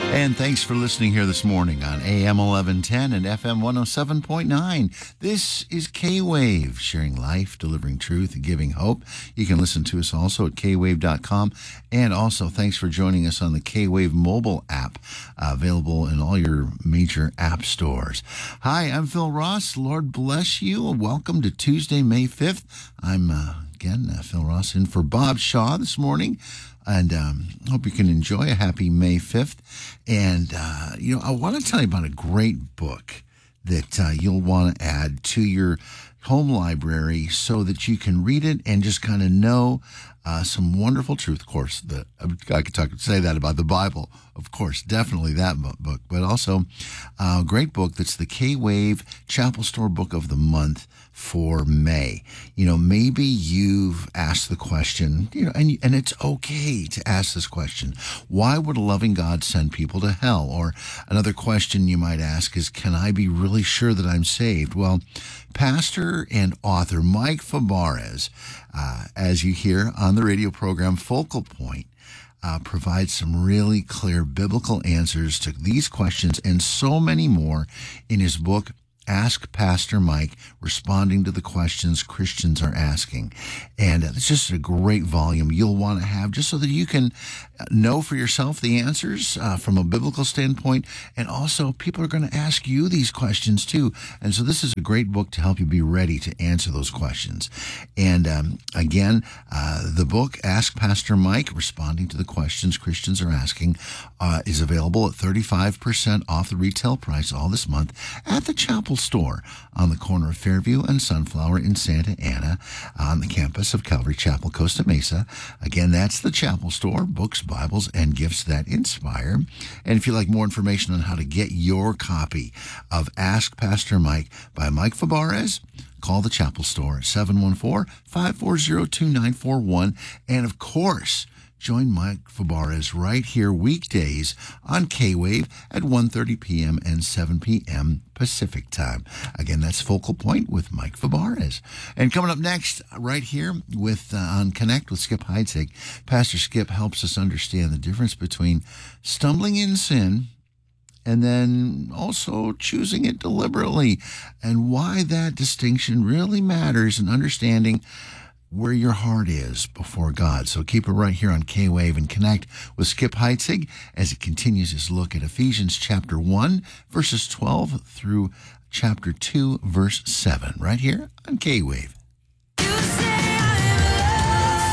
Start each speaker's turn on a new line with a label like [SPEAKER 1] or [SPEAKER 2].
[SPEAKER 1] And thanks for listening here this morning on AM 1110 and FM 107.9. This is K-Wave, sharing life, delivering truth, and giving hope. You can listen to us also at kwave.com. And also, thanks for joining us on the K-Wave mobile app, available in all your major app stores. Hi, I'm Phil Ross. Lord bless you. Welcome to Tuesday, May 5th. I'm, Phil Ross in for Bob Shaw this morning. And hope you can enjoy a happy May 5th. And, I want to tell you about a great book that you'll want to add to your home library so that you can read it and just kind of know some wonderful truth. Of course, I could say that about the Bible. Of course, definitely that book. But also a great book that's the K-Wave Chapel Store Book of the Month for May. Maybe you've asked the question, and it's okay to ask this question. Why would a loving God send people to hell? Or another question you might ask is, can I be really sure that I'm saved? Well, pastor and author Mike Fabarez, as you hear on the radio program Focal Point, provides some really clear biblical answers to these questions and so many more in his book, Ask Pastor Mike, Responding to the Questions Christians Are Asking. And it's just a great volume you'll want to have just so that you can know for yourself the answers from a biblical standpoint. And also, people are going to ask you these questions too. And so this is a great book to help you be ready to answer those questions. And again, the book, Ask Pastor Mike, Responding to the Questions Christians Are Asking, is available at 35% off the retail price all this month at the Chapel Store on the corner of Fairview and Sunflower in Santa Ana on the campus of Calvary Chapel, Costa Mesa. Again, that's the Chapel Store, books, Bibles, and gifts that inspire. And if you'd like more information on how to get your copy of Ask Pastor Mike by Mike Fabarez, call the Chapel Store at 714-540-2941. And of course, join Mike Fabarez right here weekdays on K-Wave at 1:30 p.m. and 7 p.m. Pacific time. Again, that's Focal Point with Mike Fabarez. And coming up next, right here with on Connect with Skip Heitzig, Pastor Skip helps us understand the difference between stumbling in sin and then also choosing it deliberately, and why that distinction really matters in understanding where your heart is before God. So keep it right here on K-Wave and Connect with Skip Heitzig as it continues his look at Ephesians chapter 1, verses 12 through chapter 2, verse 7, right here on K-Wave.